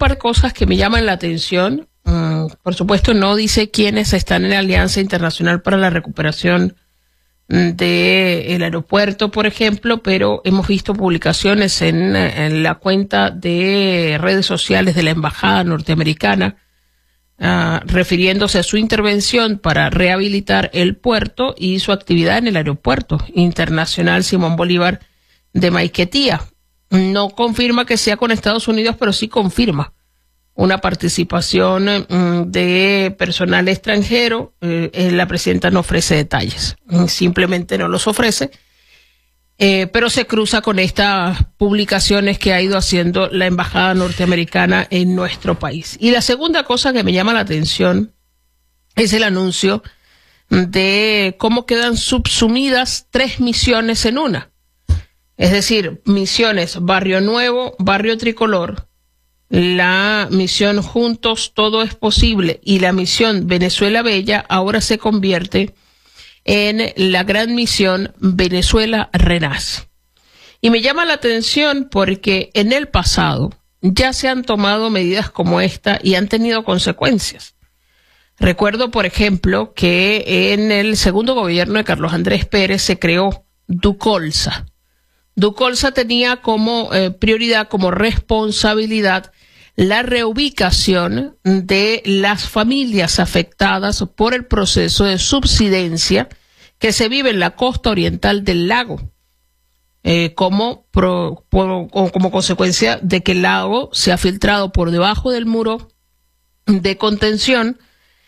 par de cosas que me llaman la atención. Por supuesto, no dice quiénes están en la Alianza Internacional para la Recuperación del aeropuerto, por ejemplo, pero hemos visto publicaciones en la cuenta de redes sociales de la Embajada norteamericana refiriéndose a su intervención para rehabilitar el puerto y su actividad en el Aeropuerto Internacional Simón Bolívar de Maiquetía. No confirma que sea con Estados Unidos, pero sí confirma una participación de personal extranjero. La presidenta no ofrece detalles, simplemente no los ofrece, pero se cruza con estas publicaciones que ha ido haciendo la Embajada norteamericana en nuestro país. Y la segunda cosa que me llama la atención es el anuncio de cómo quedan subsumidas 3 misiones en una. Es decir, misiones Barrio Nuevo, Barrio Tricolor, la misión Juntos Todo es Posible y la misión Venezuela Bella ahora se convierte en la gran misión Venezuela Renace. Y me llama la atención porque en el pasado ya se han tomado medidas como esta y han tenido consecuencias. Recuerdo, por ejemplo, que en el segundo gobierno de Carlos Andrés Pérez se creó Ducolsa. Ducolsa tenía como prioridad, como responsabilidad, la reubicación de las familias afectadas por el proceso de subsidencia que se vive en la costa oriental del lago, como consecuencia de que el lago se ha filtrado por debajo del muro de contención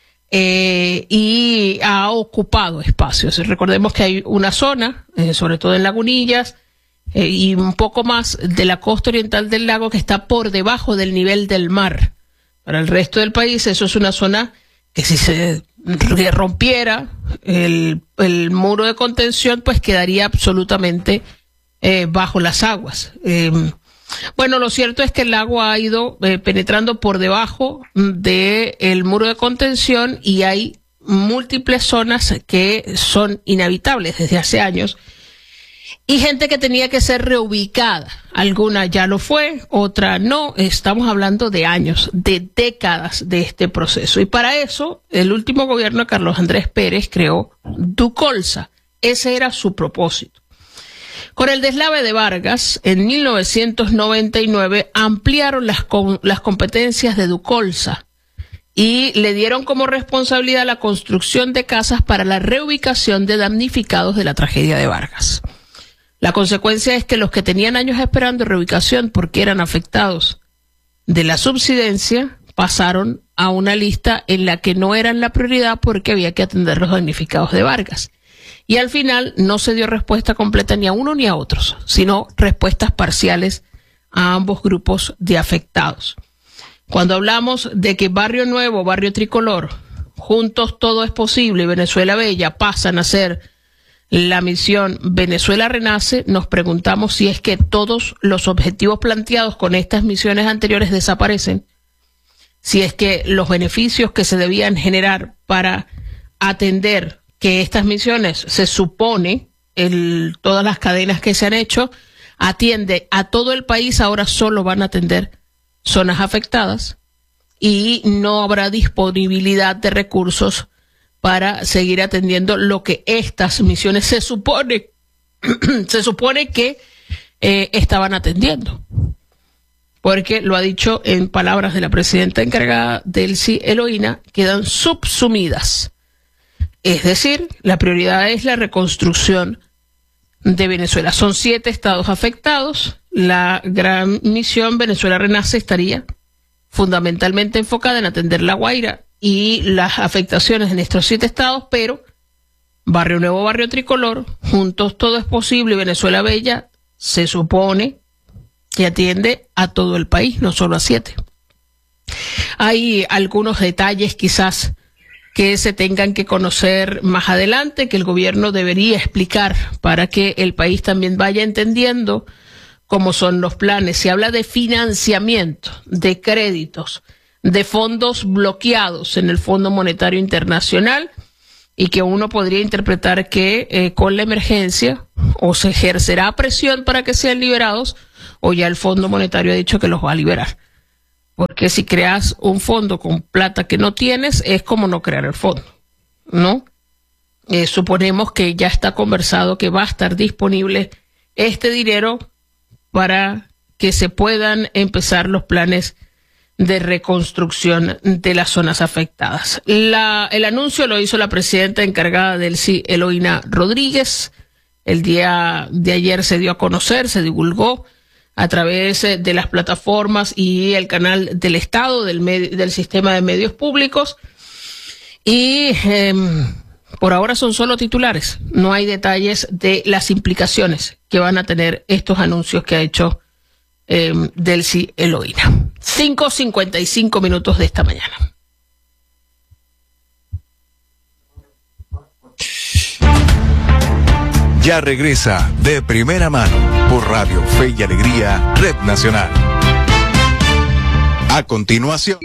y ha ocupado espacios. Recordemos que hay una zona, sobre todo en Lagunillas, y un poco más de la costa oriental del lago que está por debajo del nivel del mar. Para el resto del país eso es una zona que si se rompiera el muro de contención, pues quedaría absolutamente bajo las aguas. Bueno, lo cierto es que el lago ha ido penetrando por debajo del muro de contención y hay múltiples zonas que son inhabitables desde hace años. Y gente que tenía que ser reubicada. Alguna ya lo fue, otra no. Estamos hablando de años, de décadas de este proceso. Y para eso, el último gobierno de Carlos Andrés Pérez creó Ducolsa. Ese era su propósito. Con el deslave de Vargas, en 1999, ampliaron las competencias de Ducolsa y le dieron como responsabilidad la construcción de casas para la reubicación de damnificados de la tragedia de Vargas. La consecuencia es que los que tenían años esperando reubicación porque eran afectados de la subsidencia pasaron a una lista en la que no eran la prioridad porque había que atender los damnificados de Vargas. Y al final no se dio respuesta completa ni a uno ni a otros, sino respuestas parciales a ambos grupos de afectados. Cuando hablamos de que Barrio Nuevo, Barrio Tricolor, Juntos Todo es Posible y Venezuela Bella pasan a ser la misión Venezuela Renace, nos preguntamos si es que todos los objetivos planteados con estas misiones anteriores desaparecen, si es que los beneficios que se debían generar para atender que estas misiones, se supone, todas las cadenas que se han hecho, atiende a todo el país, ahora solo van a atender zonas afectadas y no habrá disponibilidad de recursos para seguir atendiendo lo que estas misiones se supone que estaban atendiendo. Porque lo ha dicho en palabras de la presidenta encargada, Delcy Eloína, quedan subsumidas. Es decir, la prioridad es la reconstrucción de Venezuela. Son 7 estados afectados. La gran misión Venezuela Renace estaría fundamentalmente enfocada en atender La Guaira y las afectaciones en estos 7 estados, pero Barrio Nuevo, Barrio Tricolor, Juntos Todo es Posible y Venezuela Bella se supone que atiende a todo el país, no solo a 7. Hay algunos detalles quizás que se tengan que conocer más adelante, que el gobierno debería explicar para que el país también vaya entendiendo cómo son los planes. Se habla de financiamiento, de créditos, de fondos bloqueados en el Fondo Monetario Internacional y que uno podría interpretar que con la emergencia o se ejercerá presión para que sean liberados o ya el Fondo Monetario ha dicho que los va a liberar. Porque si creas un fondo con plata que no tienes, es como no crear el fondo, ¿no? Suponemos que ya está conversado que va a estar disponible este dinero para que se puedan empezar los planes de reconstrucción de las zonas afectadas. El anuncio lo hizo la presidenta encargada del CI, Eloína Rodríguez. El día de ayer se dio a conocer, se divulgó a través de las plataformas y el canal del Estado, del sistema de medios públicos. Y por ahora son solo titulares. No hay detalles de las implicaciones que van a tener estos anuncios que ha hecho Delcy Eloína. 5:55 minutos de esta mañana. Ya regresa De Primera Mano por Radio Fe y Alegría, Red Nacional. A continuación,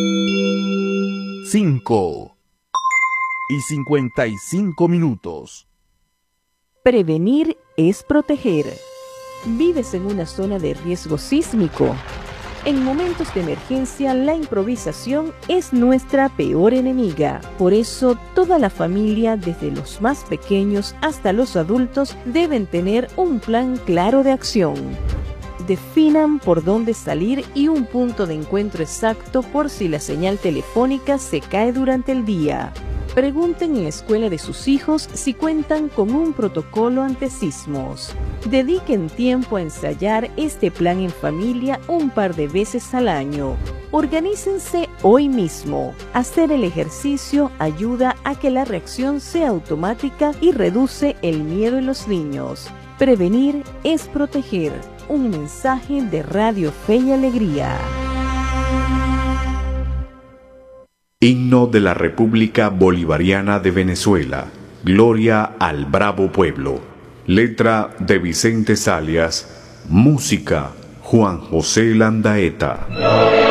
5:55 minutos. Prevenir es proteger. ¿Vives en una zona de riesgo sísmico? En momentos de emergencia, la improvisación es nuestra peor enemiga. Por eso, toda la familia, desde los más pequeños hasta los adultos, deben tener un plan claro de acción. Definan por dónde salir y un punto de encuentro exacto por si la señal telefónica se cae durante el día. Pregunten en la escuela de sus hijos si cuentan con un protocolo ante sismos. Dediquen tiempo a ensayar este plan en familia un par de veces al año. Organícense hoy mismo. Hacer el ejercicio ayuda a que la reacción sea automática y reduce el miedo en los niños. Prevenir es proteger. Un mensaje de Radio Fe y Alegría. Himno de la República Bolivariana de Venezuela. Gloria al bravo pueblo. Letra de Vicente Salias. Música Juan José Landaeta.